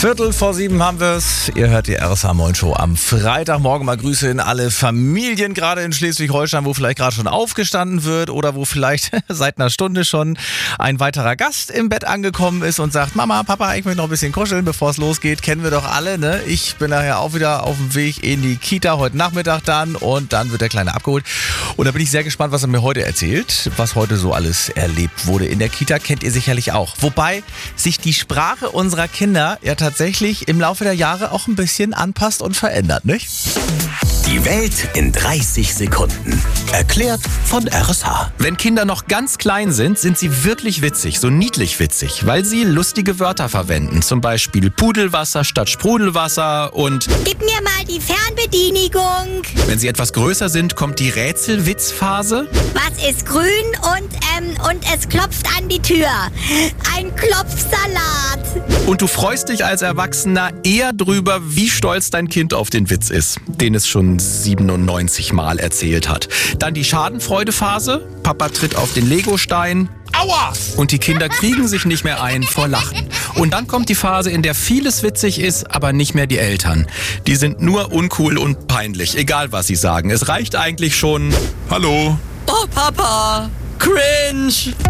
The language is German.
6:15 haben wir es. Ihr hört die RSH Moin Show am Freitagmorgen. Mal Grüße in alle Familien, gerade in Schleswig-Holstein, wo vielleicht gerade schon aufgestanden wird oder wo vielleicht seit einer Stunde schon ein weiterer Gast im Bett angekommen ist und sagt, Mama, Papa, ich möchte noch ein bisschen kuscheln, bevor es losgeht. Kennen wir doch alle, ne? Ich bin nachher auch wieder auf dem Weg in die Kita, heute Nachmittag dann, und dann wird der Kleine abgeholt. Und da bin ich sehr gespannt, was er mir heute erzählt, was heute so alles erlebt wurde in der Kita, kennt ihr sicherlich auch. Wobei sich die Sprache unserer Kinder ja tatsächlich im Laufe der Jahre auch ein bisschen anpasst und verändert, nicht? Die Welt in 30 Sekunden. Erklärt von RSH. Wenn Kinder noch ganz klein sind, sind sie wirklich witzig, so niedlich witzig, weil sie lustige Wörter verwenden. Zum Beispiel Pudelwasser statt Sprudelwasser und Gib mir mal die Fernbedienigung. wenn sie etwas größer sind, kommt die Rätselwitzphase. Was ist grün und es klopft an die Tür? Ein Klopfsalat. Und du freust dich als Erwachsener eher drüber, wie stolz dein Kind auf den Witz ist, den es schon 97 Mal erzählt hat. Dann die Schadenfreudephase. Papa tritt auf den Legostein. Aua! Und die Kinder kriegen sich nicht mehr ein vor Lachen. Und dann kommt die Phase, in der vieles witzig ist, aber nicht mehr die Eltern. Die sind nur uncool und peinlich, egal was sie sagen. Es reicht eigentlich schon: Hallo. Oh, Papa, cringe.